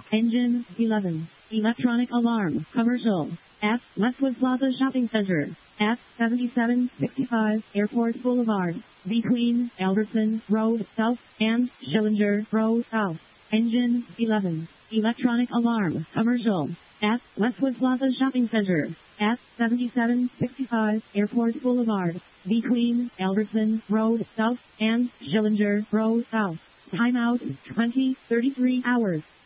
Engine 11. Electronic alarm. Commercial. At Westwood Plaza Shopping Center. At 7765 Airport Boulevard. Between Albertson Road South and Schillinger Road South. Engine 11. Electronic alarm. Commercial. At Westwood Plaza Shopping Center. At 7765 Airport Boulevard. Between Albertson Road South and Schillinger Road South. Timeout 20:33 hours.